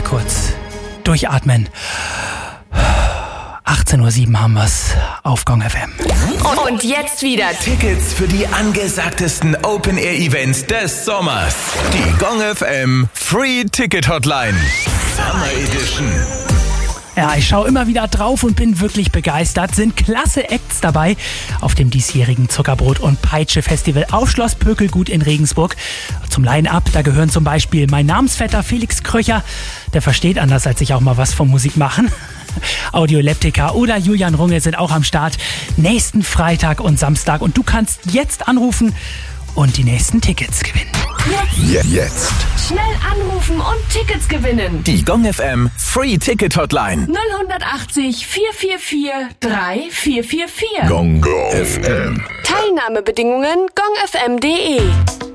kurz durchatmen. 18:07 Uhr haben wir's auf Gong FM. Und jetzt wieder Tickets für die angesagtesten Open-Air-Events des Sommers. Die Gong FM Free Ticket Hotline. Summer Edition. Ja, ich schaue immer wieder drauf und bin wirklich begeistert. Sind klasse Acts dabei auf dem diesjährigen Zuckerbrot- und Peitsche-Festival auf Schloss Pökelgut in Regensburg. Zum Line-Up, da gehören zum Beispiel mein Namensvetter Felix Kröcher. Der versteht anders als ich auch mal was von Musik machen. Audioleptika oder Julian Runge sind auch am Start. Nächsten Freitag und Samstag. Und du kannst jetzt anrufen und die nächsten Tickets gewinnen. Jetzt. schnell anrufen und Tickets gewinnen. Die Gong FM Free Ticket Hotline. 080 444 3444. Gong FM. Teilnahmebedingungen gongfm.de